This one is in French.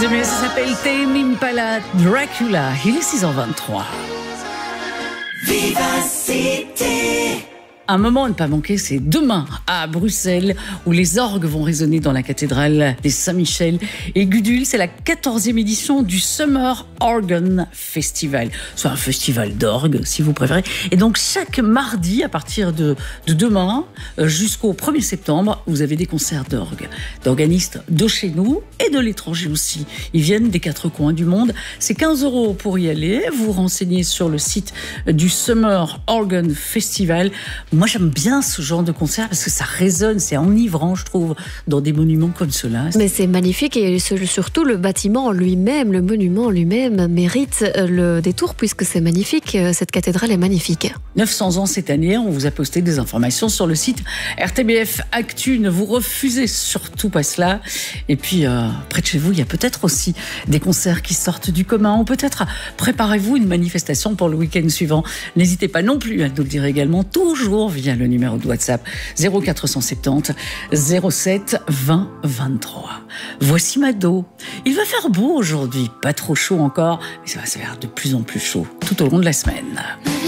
mais ça s'appelle Tame Impala Dracula. Il est 6h23. Vivacité. Un moment à ne pas manquer, c'est demain à Bruxelles, où les orgues vont résonner dans la cathédrale des Saint-Michel et Gudule. C'est la 14e édition du Summer Organ Festival. C'est un festival d'orgues, si vous préférez. Et donc, chaque mardi, à partir de demain jusqu'au 1er septembre, vous avez des concerts d'orgues, d'organistes de chez nous et de l'étranger aussi. Ils viennent des 4 coins du monde. C'est 15 € pour y aller. Vous vous renseignez sur le site du Summer Organ Festival. Moi, j'aime bien ce genre de concert parce que ça résonne, c'est enivrant, je trouve, dans des monuments comme ceux-là. Mais c'est magnifique et surtout le bâtiment lui-même, le monument lui-même mérite le détour puisque c'est magnifique. Cette cathédrale est magnifique. 900 ans cette année, on vous a posté des informations sur le site RTBF Actu. Ne vous refusez surtout pas cela. Et puis, près de chez vous, il y a peut-être aussi des concerts qui sortent du commun. Ou peut-être préparez-vous une manifestation pour le week-end suivant. N'hésitez pas non plus à nous le dire également, toujours via le numéro de WhatsApp 0470 07 20 23. Voici Mado. Il va faire beau aujourd'hui, pas trop chaud encore, mais ça va se faire de plus en plus chaud tout au long de la semaine.